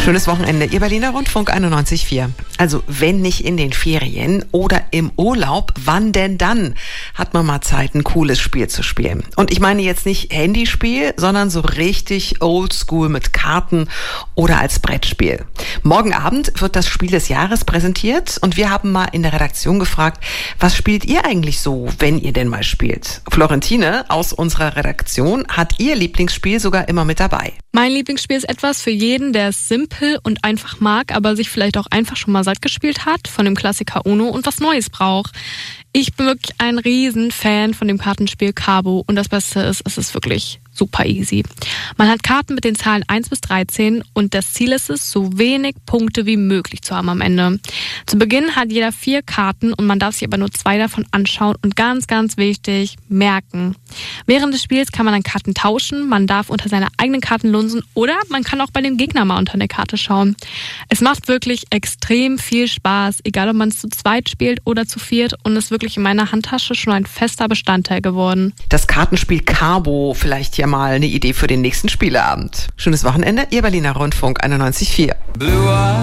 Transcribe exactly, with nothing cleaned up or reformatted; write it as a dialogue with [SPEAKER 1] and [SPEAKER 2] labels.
[SPEAKER 1] Schönes Wochenende, Ihr Berliner Rundfunk einundneunzig Komma vier. Also wenn nicht in den Ferien oder im Urlaub, wann denn dann hat man mal Zeit, ein cooles Spiel zu spielen? Und ich meine jetzt nicht Handyspiel, sondern so richtig oldschool mit Karten oder als Brettspiel. Morgen Abend wird das Spiel des Jahres präsentiert und wir haben mal in der Redaktion gefragt, was spielt ihr eigentlich so, wenn ihr denn mal spielt? Florentine aus unserer Redaktion hat ihr Lieblingsspiel sogar immer mit dabei.
[SPEAKER 2] Mein Lieblingsspiel ist etwas für jeden, der es simpel und einfach mag, aber sich vielleicht auch einfach schon mal satt gespielt hat von dem Klassiker Uno und was Neues braucht. Ich bin wirklich ein Riesenfan von dem Kartenspiel Cabo und das Beste ist, es ist wirklich super easy. Man hat Karten mit den Zahlen eins bis dreizehn und das Ziel ist es, so wenig Punkte wie möglich zu haben am Ende. Zu Beginn hat jeder vier Karten und man darf sich aber nur zwei davon anschauen und ganz, ganz wichtig, merken. Während des Spiels kann man dann Karten tauschen, man darf unter seine eigenen Karten lunsen oder man kann auch bei dem Gegner mal unter eine Karte schauen. Es macht wirklich extrem viel Spaß, egal ob man es zu zweit spielt oder zu viert und ist wirklich in meiner Handtasche schon ein fester Bestandteil geworden.
[SPEAKER 1] Das Kartenspiel Cabo, vielleicht ja mal eine Idee für den nächsten Spieleabend. Schönes Wochenende, Ihr Berliner Rundfunk einundneunzig Komma vier.